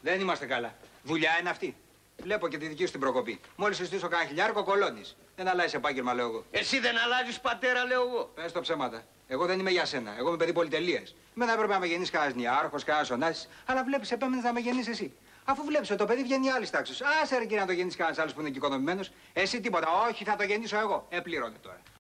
Δεν είμαστε καλά. Δουλειά είναι αυτή. Βλέπω και τη δική σου την προκοπή. Μόλις σου στήσω κανένα χιλιάρικο, κολώνεις. Δεν αλλάζεις επάγγελμα, λέω εγώ. Εσύ δεν αλλάζεις πατέρα, λέω εγώ. Πες το ψέματα. Εγώ δεν είμαι για σένα. Εγώ είμαι παιδί πολυτελείας. Δεν θα έπρεπε να με γεννήσει κανένα νιάρχος, κανένα ονάσης. Αλλά βλέπεις, επέμενες να με γεννήσει εσύ. Αφού βλέπεις ότι το παιδί βγαίνει άλλη τάξη. Άσε ρε κύριε να το γεννήσει κανένα άλλο που είναι και οικονομημένος. Εσύ τίποτα. Όχι, θα το γεννήσω εγώ. Πλήρωνε τώρα.